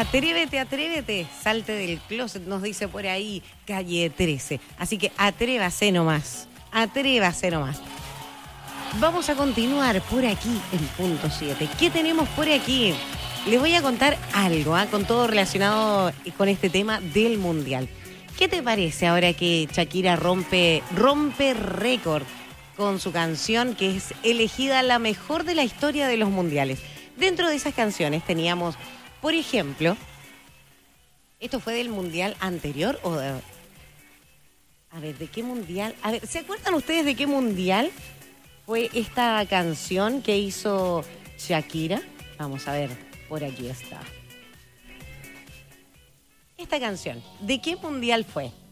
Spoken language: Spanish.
Atrévete, atrévete, salte del closet, nos dice por ahí Calle 13. Así que atrévase nomás, atrévase nomás. Vamos a continuar por aquí en punto 7. ¿Qué tenemos por aquí? Les voy a contar algo, con todo relacionado con este tema del Mundial. ¿Qué te parece ahora que Shakira rompe récord con su canción que es elegida la mejor de la historia de los mundiales? Dentro de esas canciones teníamos, por ejemplo, ¿esto fue del mundial anterior o de... A ver, ¿de qué mundial? A ver, ¿se acuerdan ustedes de qué mundial fue esta canción que hizo Shakira? Vamos a ver, por aquí está. Esta canción, ¿de qué mundial fue?